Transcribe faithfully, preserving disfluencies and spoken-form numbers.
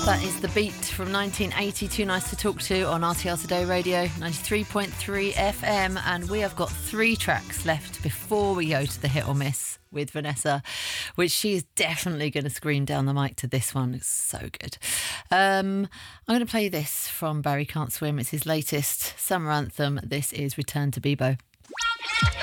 That is The Beat from nineteen eighty. Too Nice to Talk To on R T R Today Radio, ninety-three point three F M. And we have got three tracks left before we go to the hit or miss with Vanessa, which she is definitely going to scream down the mic to this one. It's so good. Um, I'm going to play this from Barry Can't Swim. It's his latest summer anthem. This is Return to Bebo.